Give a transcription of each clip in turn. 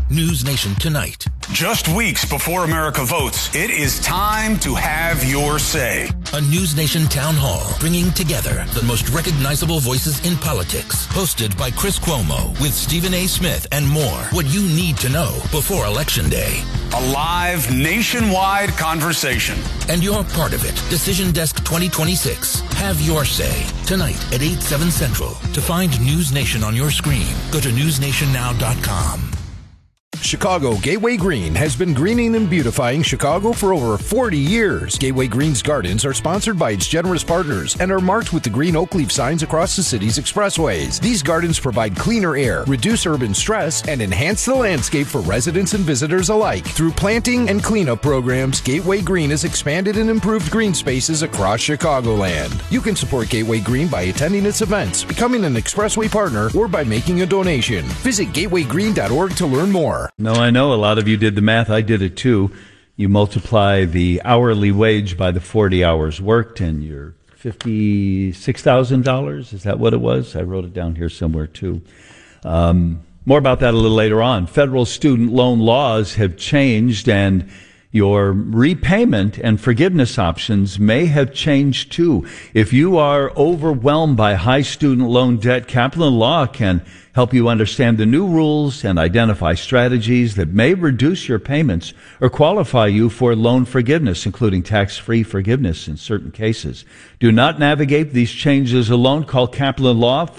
News Nation Tonight. Just weeks before America votes, it is time to have your say. A News Nation town hall bringing together the most recognizable voices in politics. Hosted by Chris Cuomo with Stephen A. Smith and more. What you need to know before Election Day. A live nationwide conversation. And you're part of it. Decision Desk 2026. Have your say. Tonight at 8, 7 Central. To find News Nation on your screen, go to newsnationnow.com. Chicago Gateway Green has been greening and beautifying Chicago for over 40 years. Gateway Green's gardens are sponsored by its generous partners and are marked with the green oak leaf signs across the city's expressways. These gardens provide cleaner air, reduce urban stress, and enhance the landscape for residents and visitors alike. Through planting and cleanup programs, Gateway Green has expanded and improved green spaces across Chicagoland. You can support Gateway Green by attending its events, becoming an expressway partner, or by making a donation. Visit gatewaygreen.org to learn more. No, I know a lot of you did the math. I did it too. You multiply the hourly wage by the 40 hours worked, and you're $56,000. Is that what it was? I wrote it down here somewhere too. More about that a little later on. Federal student loan laws have changed, and your repayment and forgiveness options may have changed too. If you are overwhelmed by high student loan debt, Kaplan Law can help you understand the new rules and identify strategies that may reduce your payments or qualify you for loan forgiveness, including tax-free forgiveness in certain cases. Do not navigate these changes alone. Call Kaplan Law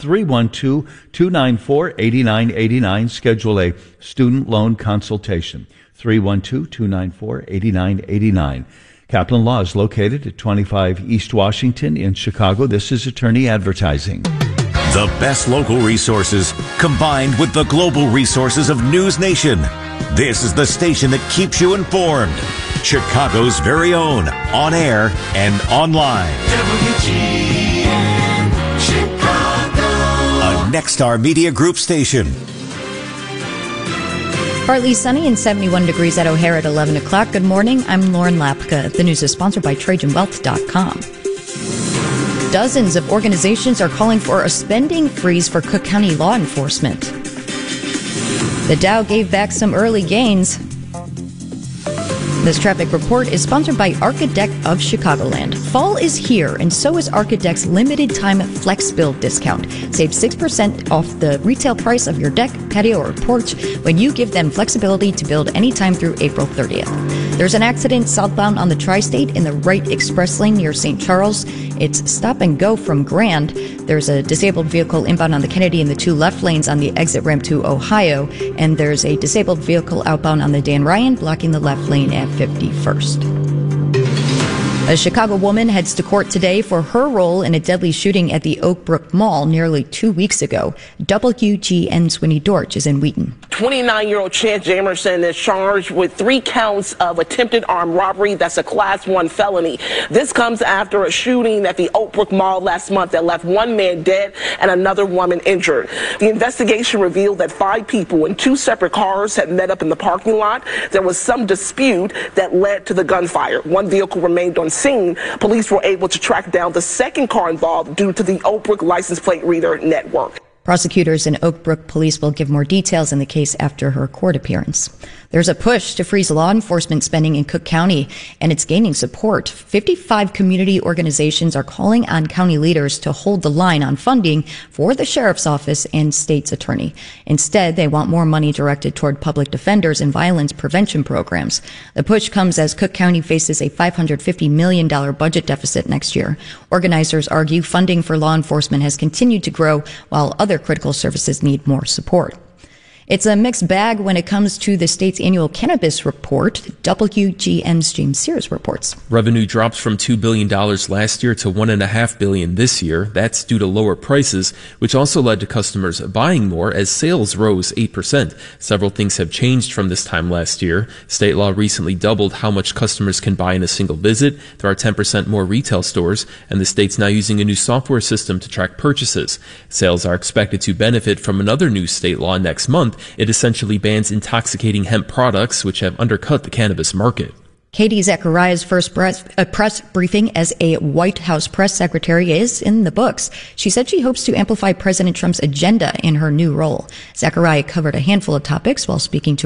312-294-8989. Schedule a student loan consultation. 312-294-8989. Kaplan Law is located at 25 East Washington in Chicago. This is Attorney Advertising. The best local resources combined with the global resources of News Nation. This is the station that keeps you informed. Chicago's very own, on air and online. WGN Chicago. A Nexstar Media Group station. Partly sunny and 71 degrees at O'Hare at 11 o'clock. Good morning. I'm Lauren Lapka. The news is sponsored by TrajanWealth.com. Dozens of organizations are calling for a spending freeze for Cook County law enforcement. The Dow gave back some early gains. This traffic report is sponsored by Architect of Chicagoland. Fall is here, and so is Architect's limited time Flex Build discount. Save 6% off the retail price of your deck, patio, or porch when you give them flexibility to build anytime through April 30th. There's an accident southbound on the Tri-State in the right express lane near St. Charles. It's stop and go from Grand. There's a disabled vehicle inbound on the Kennedy in the two left lanes on the exit ramp to Ohio, and there's a disabled vehicle outbound on the Dan Ryan blocking the left lane at 51st. A Chicago woman heads to court today for her role in a deadly shooting at the Oak Brook Mall nearly 2 weeks ago. WGN's Winnie Dorch is in Wheaton. 29-year-old Chance Jamerson is charged with 3 counts of attempted armed robbery. That's a Class 1 felony. This comes after a shooting at the Oak Brook Mall last month that left one man dead and another woman injured. The investigation revealed that 5 people in 2 separate cars had met up in the parking lot. There was some dispute that led to the gunfire. One vehicle remained on scene. Police were able to track down the second car involved due to the Oak Brook license plate reader network. Prosecutors in Oak Brook police will give more details in the case after her court appearance. There's a push to freeze law enforcement spending in Cook County, and it's gaining support. 55 community organizations are calling on county leaders to hold the line on funding for the sheriff's office and state's attorney. Instead, they want more money directed toward public defenders and violence prevention programs. The push comes as Cook County faces a $550 million budget deficit next year. Organizers argue funding for law enforcement has continued to grow while other critical services need more support. It's a mixed bag when it comes to the state's annual cannabis report. WGN's James Sears reports. Revenue drops from $2 billion last year to $1.5 billion this year. That's due to lower prices, which also led to customers buying more as sales rose 8%. Several things have changed from this time last year. State law recently doubled how much customers can buy in a single visit. There are 10% more retail stores, and the state's now using a new software system to track purchases. Sales are expected to benefit from another new state law next month. It essentially bans intoxicating hemp products, which have undercut the cannabis market. Katie Zachariah's first press briefing as a White House press secretary is in the books. She said she hopes to amplify President Trump's agenda in her new role. Zachariah covered a handful of topics while speaking to